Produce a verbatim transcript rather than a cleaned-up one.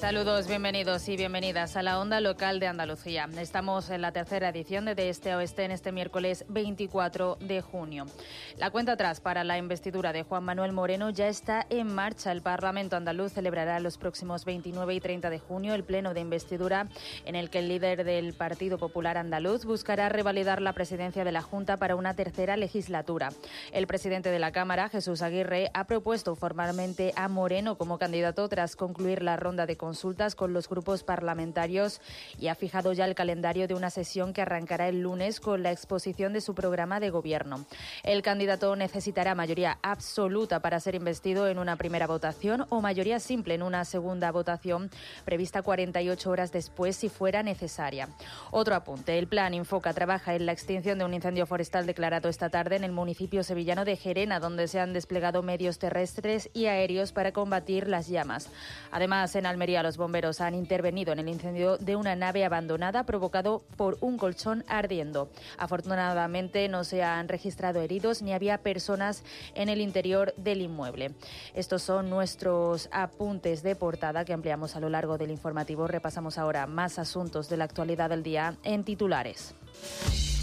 Saludos, bienvenidos y bienvenidas a la Onda Local de Andalucía. Estamos en la tercera edición de De Este a Oeste en este miércoles veinticuatro de junio. La cuenta atrás para la investidura de Juan Manuel Moreno ya está en marcha. El Parlamento andaluz celebrará los próximos veintinueve y treinta de junio el pleno de investidura en el que el líder del Partido Popular andaluz buscará revalidar la presidencia de la Junta para una tercera legislatura. El presidente de la Cámara, Jesús Aguirre, ha propuesto formalmente a Moreno como candidato tras concluir la ronda de consultas con los grupos parlamentarios y ha fijado ya el calendario de una sesión que arrancará el lunes con la exposición de su programa de gobierno. El candidato necesitará mayoría absoluta para ser investido en una primera votación o mayoría simple en una segunda votación prevista cuarenta y ocho horas después si fuera necesaria. Otro apunte, el Plan Infoca trabaja en la extinción de un incendio forestal declarado esta tarde en el municipio sevillano de Gerena, donde se han desplegado medios terrestres y aéreos para combatir las llamas. Además, en Almería los bomberos han intervenido en el incendio de una nave abandonada provocado por un colchón ardiendo. Afortunadamente no se han registrado heridos ni había personas en el interior del inmueble. Estos son nuestros apuntes de portada que ampliamos a lo largo del informativo. Repasamos ahora más asuntos de la actualidad del día en titulares.